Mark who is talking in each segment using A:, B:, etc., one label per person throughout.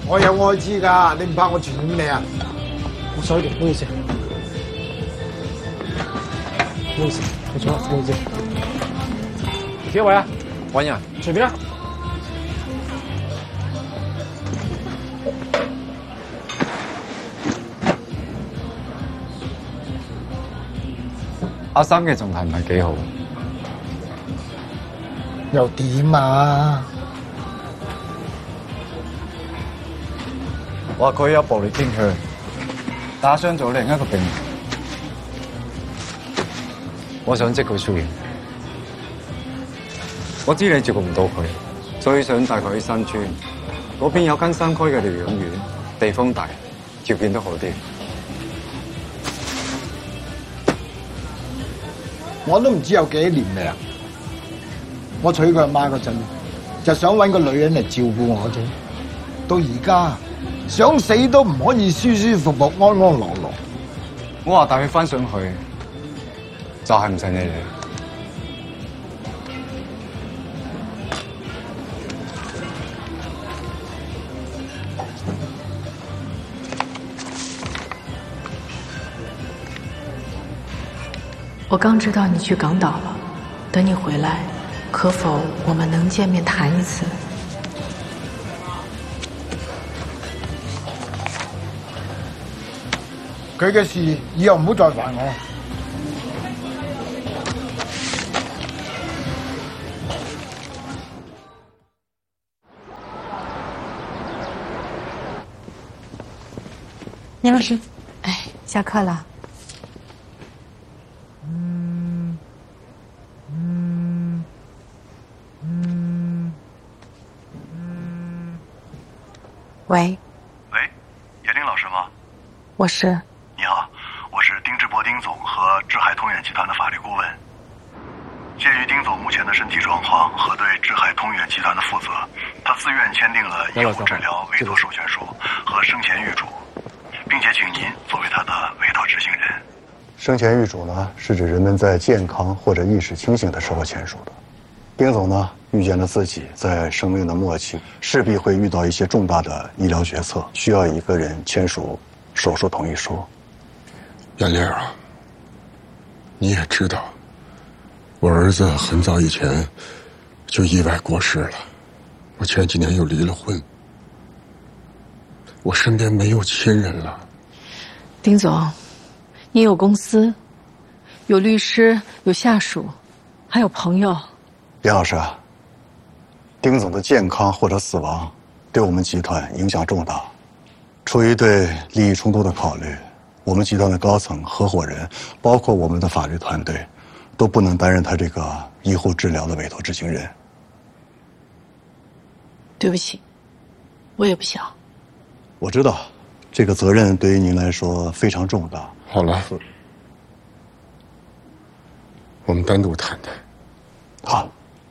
A: 我有愛知㗎，你唔怕我傳染你啊？
B: 我少一點，不好意思。不好意思，我錯了，不好意思。你幾位啊？
C: 揾人，
B: 隨便啦。
C: 阿三嘅狀態唔係幾好。
A: 又點啊？
C: 話佢有暴力傾向，打傷咗另一個病人。我想即佢出院。我知你照顧唔到佢，所以想帶佢去新村。嗰邊有間新開嘅療養院，地方大，條件都好啲。
A: 我都唔知有幾多年嚟啊！我娶佢阿媽嗰陣，就想搵個女人嚟照顧我啫。到而家想死都唔可以舒舒服服、安安樂樂。
C: 我話帶佢翻上去，就係唔使理你。
D: 我刚知道你去港岛了，等你回来，可否我们能见面谈一次？
A: 佢嘅事以後唔好再煩我。
E: 倪老师，
D: 哎，下课了。喂，
F: 叶丁老师吗？
D: 我是。
F: 你好，我是丁志博丁总和志海通远集团的法律顾问。鉴于丁总目前的身体状况和对志海通远集团的负责，他自愿签订了医护治疗委托授权书和生前预嘱，并且请您作为他的委托执行人。
G: 生前预嘱呢，是指人们在健康或者意识清醒的时候签署的。丁总呢，预见了自己在生命的末期势必会遇到一些重大的医疗决策，需要一个人签署手术同意书。
H: 燕玲啊，你也知道，我儿子很早以前就意外过世了，我前几年又离了婚，我身边没有亲人了。
D: 丁总，你有公司，有律师，有下属，还有朋友。
G: 林老师，丁总的健康或者死亡对我们集团影响重大，出于对利益冲突的考虑，我们集团的高层合伙人，包括我们的法律团队，都不能担任他这个医护治疗的委托执行人。
D: 对不起，我也不想。
G: 我知道，这个责任对于您来说非常重大。
H: 好了，我们单独谈谈。
G: 好。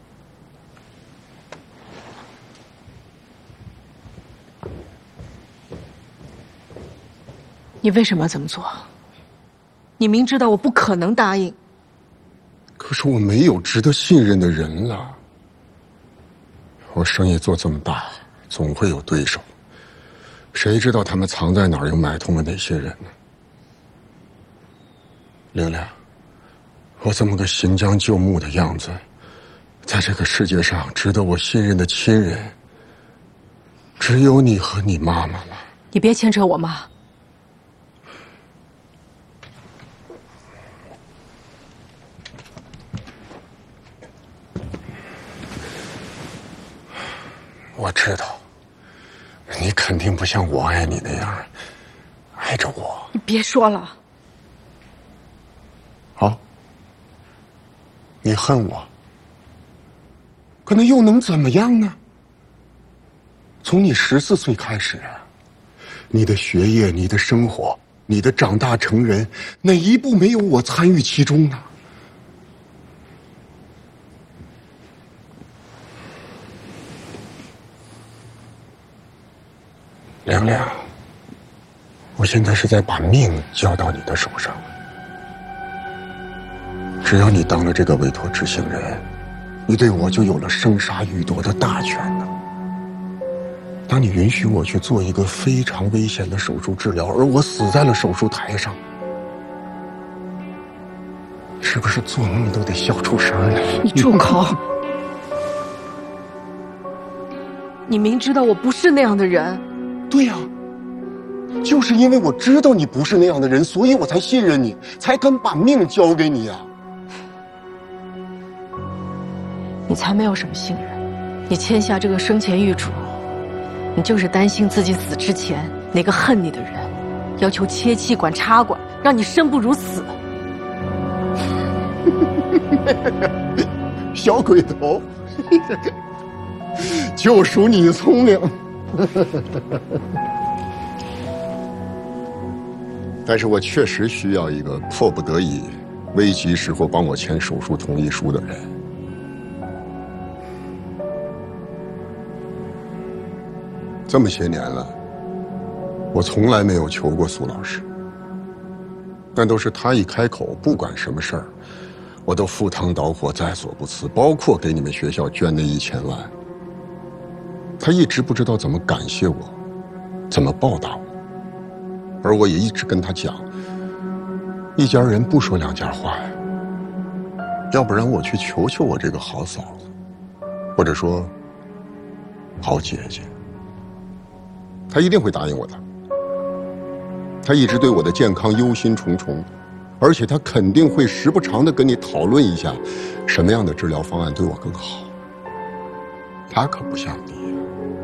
D: 你为什么要这么做？你明知道我不可能答应。
H: 可是我没有值得信任的人了。我生意做这么大，总会有对手。谁知道他们藏在哪儿，又买通了哪些人呢？玲玲，我这么个行将就木的样子，在这个世界上值得我信任的亲人，只有你和你妈妈了。
D: 你别牵扯我妈。
H: 我知道，你肯定不像我爱你那样爱着我。
D: 你别说了。
H: 好，你恨我，可那又能怎么样呢？从你14岁开始，你的学业、你的生活、你的长大成人，哪一步没有我参与其中呢？玲玲，我现在是在把命交到你的手上。只要你当了这个委托执行人，你对我就有了生杀予夺的大权呢。 当你允许我去做一个非常危险的手术治疗，而我死在了手术台上，是不是做梦都得笑出声来？
D: 你住口！你明知道我不是那样的人。
H: 对呀，就是因为我知道你不是那样的人，所以我才信任你，才敢把命交给你啊！
D: 你才没有什么信任。你签下这个生前预嘱，你就是担心自己死之前哪个恨你的人要求切气管插管，让你生不如死。
H: 小鬼头，就属你聪明。但是我确实需要一个迫不得已、危急时候帮我签手术同意书的人。这么些年了，我从来没有求过苏老师，但都是他一开口，不管什么事儿，我都赴汤蹈火，在所不辞，包括给你们学校捐那1000万。他一直不知道怎么感谢我，怎么报答我，而我也一直跟他讲，一家人不说两家话呀，要不然我去求求我这个好嫂子，或者说好姐姐，他一定会答应我的。他一直对我的健康忧心忡忡，而且他肯定会时不常地跟你讨论一下，什么样的治疗方案对我更好。他可不像你。